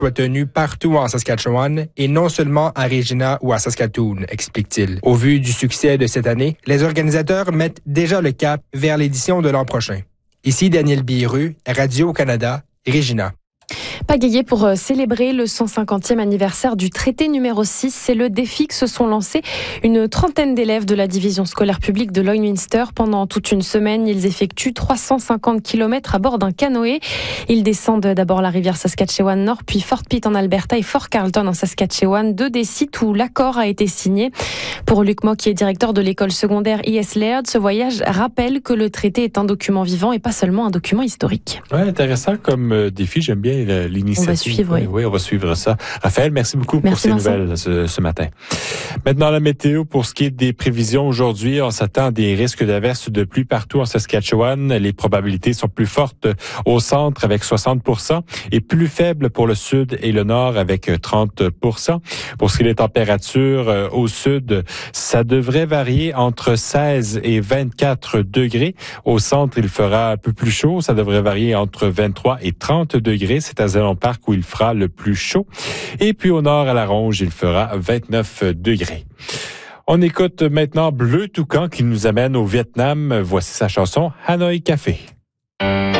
soit tenu partout en Saskatchewan et non seulement à Regina ou à Saskatoon, explique-t-il. Au vu du succès de cette année, les organisateurs mettent déjà le cap vers l'édition de l'an prochain. Ici Daniel Biru, Radio-Canada, Regina. Pagayé pour célébrer le 150e anniversaire du traité numéro 6. C'est le défi que se sont lancés une trentaine d'élèves de la division scolaire publique de Lloydminster. Pendant toute une semaine, ils effectuent 350 km à bord d'un canoë. Ils descendent d'abord la rivière Saskatchewan-Nord, puis Fort Pitt en Alberta et Fort Carlton en Saskatchewan, deux des sites où l'accord a été signé. Pour Luc Mock, qui est directeur de l'école secondaire I.S. Laird, ce voyage rappelle que le traité est un document vivant et pas seulement un document historique. Ouais, intéressant comme défi. J'aime bien l'initiative. On va suivre, oui, on va suivre ça. Raphaël, merci beaucoup pour ces nouvelles ce matin. Maintenant, la météo. Pour ce qui est des prévisions aujourd'hui, on s'attend à des risques d'averses de pluie partout en Saskatchewan. Les probabilités sont plus fortes au centre avec 60% et plus faibles pour le sud et le nord avec 30%. Pour ce qui est des températures au sud, ça devrait varier entre 16 et 24 degrés. Au centre, il fera un peu plus chaud. Ça devrait varier entre 23 et 30 degrés. C'est à Zélon Park où il fera le plus chaud. Et puis au nord, à la Ronge, il fera 29 degrés. On écoute maintenant Bleu Toucan qui nous amène au Vietnam. Voici sa chanson Hanoi Café.